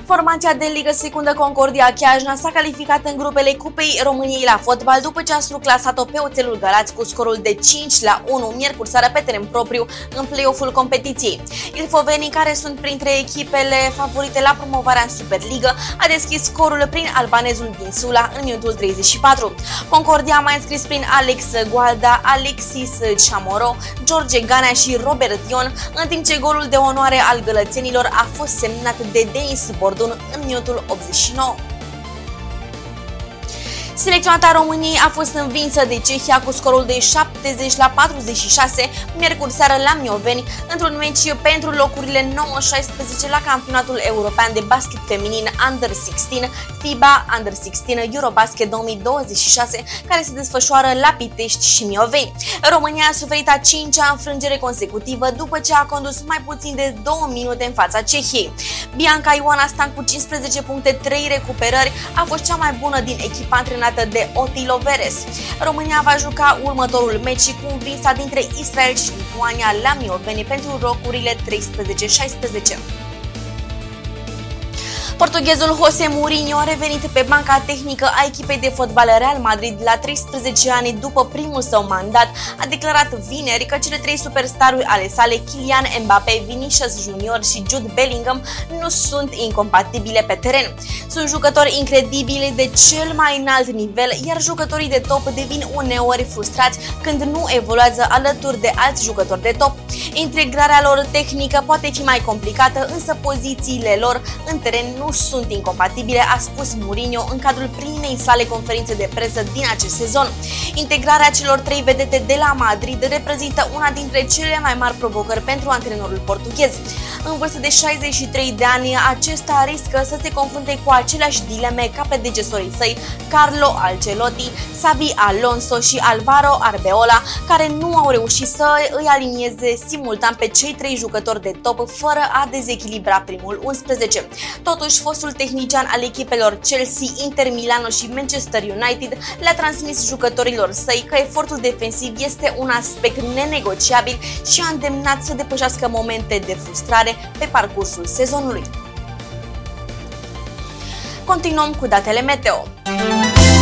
Formația de Ligă Secundă Concordia Chiajna s-a calificat în grupele Cupei României la fotbal după ce a surclasat-o pe Oțelul Galați cu scorul de 5-1 miercuri seară pe teren propriu în play-off-ul competiției. Ilfovenii, care sunt printre echipele favorite la promovarea în Superligă, a deschis scorul prin albanezul din Sula în minutul 34. Concordia a mai înscris prin Alex Gualda, Alexis Chamorro, George Ganea și Robert Ion, în timp ce golul de onoare al gălățenilor a fost semnat de Denis Bordun în minutul 89. Selecționata României a fost învinsă de Cehia cu scorul de 70-46 miercuri seară la Mioveni, într-un meci pentru locurile 9-16 la campionatul european de basket feminin Under 16 FIBA Under 16 Eurobasket 2026, care se desfășoară la Pitești și Mioveni. România a suferit a 5-a înfrângere consecutivă după ce a condus mai puțin de 2 minute în fața Cehiei. Bianca Ioana Stan cu 15 puncte, 3 recuperări a fost cea mai bună din echipa antrenată de Otilo Veres. România va juca următorul meci cu învinsa dintre Israel și Lituania la Mioveni pentru locurile 13-16. Portughezul José Mourinho a revenit pe banca tehnică a echipei de fotbal Real Madrid la 13 ani după primul său mandat. A declarat vineri că cele 3 superstaruri ale sale, Kylian Mbappé, Vinicius Junior și Jude Bellingham, nu sunt incompatibile pe teren. Sunt jucători incredibili de cel mai înalt nivel, iar jucătorii de top devin uneori frustrați când nu evoluează alături de alți jucători de top. Integrarea lor tehnică poate fi mai complicată, însă pozițiile lor în teren nu sunt incompatibile, a spus Mourinho în cadrul primei sale conferințe de presă din acest sezon. Integrarea celor 3 vedete de la Madrid reprezintă una dintre cele mai mari provocări pentru antrenorul portughez. În vârstă de 63 de ani, acesta riscă să se confrunte cu aceleași dileme ca predecesorii săi, Carlo Ancelotti, Xabi Alonso și Alvaro Arbeloa, care nu au reușit să îi alinieze simultan pe cei 3 jucători de top fără a dezechilibra primul 11. Totuși, fostul tehnician al echipelor Chelsea, Inter Milano și Manchester United le-a transmis jucătorilor săi că efortul defensiv este un aspect nenegociabil și a îndemnat să depășească momente de frustrare pe parcursul sezonului. Continuăm cu datele meteo.